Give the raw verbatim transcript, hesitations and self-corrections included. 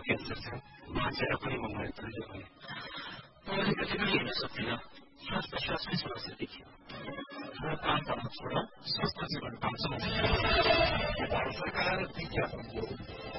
cancer छ बाँचेर पनि म मरे पनि भने म अलिकति पनि हिँड्न सक्दिनँ श्वास प्रश्वासमै समस्या देखियो र काम गर्न छोड स्वस्थ जीवन पाउँछ भारत सरकार विज्ञापनको